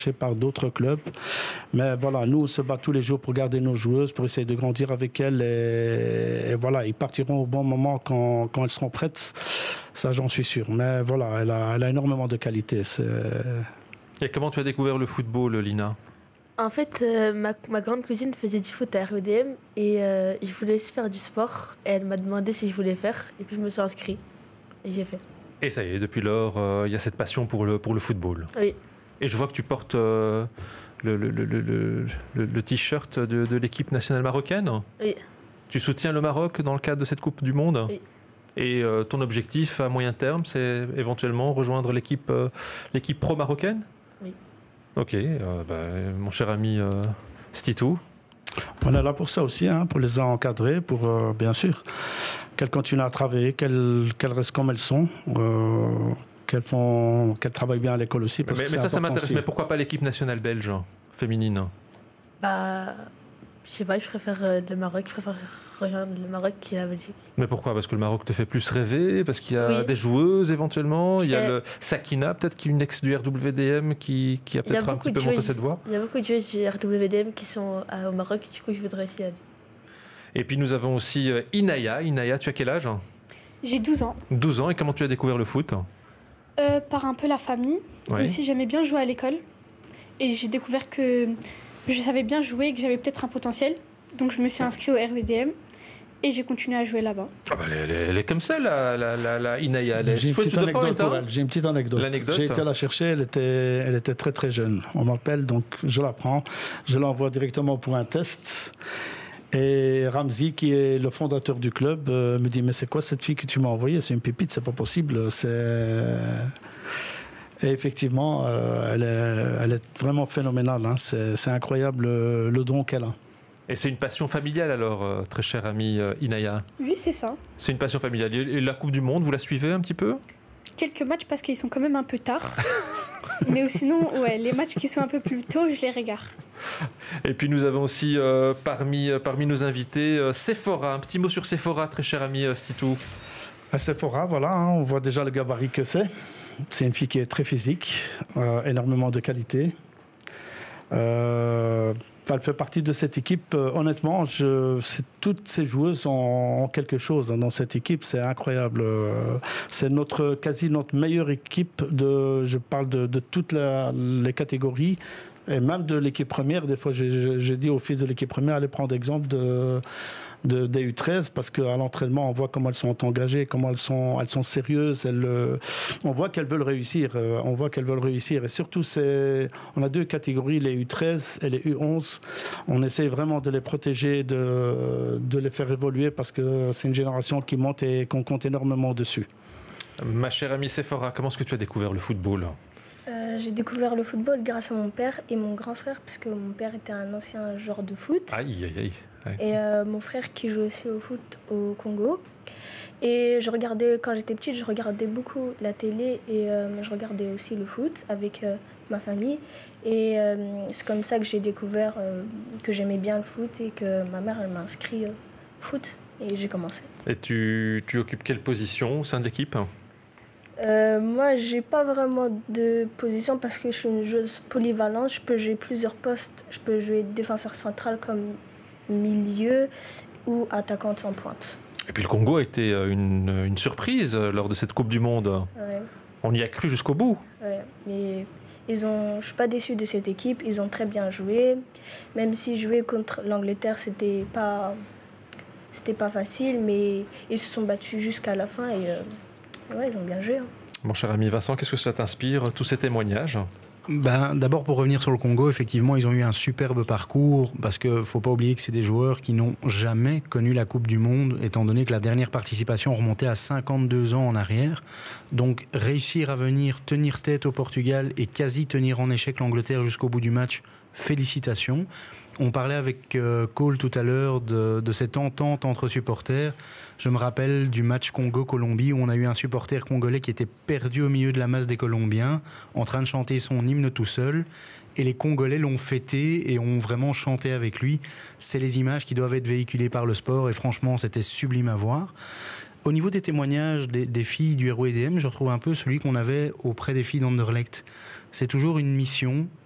par d'autres clubs. Mais voilà, nous, on se bat tous les jours pour garder nos joueuses, pour essayer de grandir avec elles. Et voilà, ils partiront au bon moment quand elles seront prêtes. Ça, j'en suis sûr. Mais voilà, elle a énormément de qualité. Et comment tu as découvert le football, Lina ? En fait, ma grande cousine faisait du foot à REDM et je voulais aussi faire du sport. Et elle m'a demandé si je voulais faire. Et puis, je me suis inscrite et j'ai fait. Et ça y est, depuis lors, il y a cette passion pour le football. Oui. Et je vois que tu portes le t-shirt de l'équipe nationale marocaine. Oui. Tu soutiens le Maroc dans le cadre de cette Coupe du Monde. Oui. Et ton objectif à moyen terme, c'est éventuellement rejoindre l'équipe pro marocaine ? Oui. Ok, mon cher ami Stitou. On est là pour ça aussi, pour les encadrer, pour bien sûr qu'elles continuent à travailler, qu'elles restent comme elles sont. Qu'elles travaillent bien à l'école aussi. Mais ça m'intéresse. Aussi. Mais pourquoi pas l'équipe nationale belge féminine ? Je sais pas, je préfère le Maroc. Je préfère rejoindre le Maroc qui est la Belgique. Mais pourquoi ? Parce que le Maroc te fait plus rêver ? Parce qu'il y a des joueuses éventuellement ? Il y a le Sakina, peut-être, qui est une ex du RWDM, qui a peut-être un petit peu montré cette voie. Il y a beaucoup de joueuses du RWDM qui sont au Maroc. Du coup, je voudrais aussi aller. Et puis nous avons aussi Inaya. Inaya, tu as quel âge ? J'ai 12 ans. 12 ans. Et comment tu as découvert le foot ? Par un peu la famille. Ouais. Aussi, j'aimais bien jouer à l'école. Et j'ai découvert que je savais bien jouer et que j'avais peut-être un potentiel. Donc, je me suis inscrite au RWDM et j'ai continué à jouer là-bas. Ah bah elle est comme ça, la Inaya. J'ai une petite anecdote pour elle. J'ai une petite anecdote. J'ai été la chercher, elle était très très jeune. On m'appelle, donc je la prends. Je l'envoie directement pour un test. Et Ramzi, qui est le fondateur du club, me dit « Mais c'est quoi cette fille que tu m'as envoyée ? C'est une pépite, c'est pas possible. » Et effectivement, elle est vraiment phénoménale. C'est incroyable le don qu'elle a. Et c'est une passion familiale alors, très chère amie Inaya ? Oui, c'est ça. C'est une passion familiale. Et la Coupe du Monde, vous la suivez un petit peu ? Quelques matchs parce qu'ils sont quand même un peu tard. Mais sinon, ouais, les matchs qui sont un peu plus tôt, je les regarde. Et puis nous avons aussi parmi nos invités Sephora. Un petit mot sur Sephora, très cher ami Stitou. À Sephora, voilà, on voit déjà le gabarit que c'est. C'est une fille qui est très physique, énormément de qualité. Elle fait partie de cette équipe. Honnêtement, toutes ces joueuses ont quelque chose dans cette équipe. C'est incroyable. C'est quasi notre meilleure équipe. Je parle de toutes les catégories. Et même de l'équipe première. Des fois, j'ai dit aux filles de l'équipe première, allez prendre exemple des U13 parce qu'à l'entraînement, on voit comment elles sont engagées, comment elles sont sérieuses. On voit qu'elles veulent réussir. Et surtout, on a deux catégories, les U13 et les U11. On essaie vraiment de les protéger, de les faire évoluer parce que c'est une génération qui monte et qu'on compte énormément dessus. Ma chère amie Sephora, comment est-ce que tu as découvert le football ? J'ai découvert le football grâce à mon père et mon grand frère, puisque mon père était un ancien joueur de foot. Aïe. Et mon frère qui joue aussi au foot au Congo. Et quand j'étais petite, je regardais beaucoup la télé et je regardais aussi le foot avec ma famille. Et c'est comme ça que j'ai découvert que j'aimais bien le foot et que ma mère elle m'a inscrit au foot et j'ai commencé. Et tu occupes quelle position au sein de l'équipe ? Moi, j'ai pas vraiment de position parce que je suis une joueuse polyvalente. Je peux jouer plusieurs postes. Je peux jouer défenseur central comme milieu ou attaquante en pointe. Et puis le Congo a été une surprise lors de cette Coupe du Monde. Ouais. On y a cru jusqu'au bout. Ouais, mais je suis pas déçue de cette équipe. Ils ont très bien joué. Même si jouer contre l'Angleterre, c'était pas facile, mais ils se sont battus jusqu'à la fin et ils ont bien joué. Mon cher ami Vincent, qu'est-ce que ça t'inspire, tous ces témoignages ? D'abord, pour revenir sur le Congo, effectivement, ils ont eu un superbe parcours parce qu'il ne faut pas oublier que c'est des joueurs qui n'ont jamais connu la Coupe du Monde, étant donné que la dernière participation remontait à 52 ans en arrière. Donc, réussir à venir tenir tête au Portugal et quasi tenir en échec l'Angleterre jusqu'au bout du match, félicitations. On parlait avec Cole tout à l'heure de cette entente entre supporters. Je me rappelle du match Congo-Colombie où on a eu un supporter congolais qui était perdu au milieu de la masse des Colombiens, en train de chanter son hymne tout seul. Et les Congolais l'ont fêté et ont vraiment chanté avec lui. C'est les images qui doivent être véhiculées par le sport et franchement, c'était sublime à voir. Au niveau des témoignages des filles du RWDM, je retrouve un peu celui qu'on avait auprès des filles d'Anderlecht. C'est toujours une mission,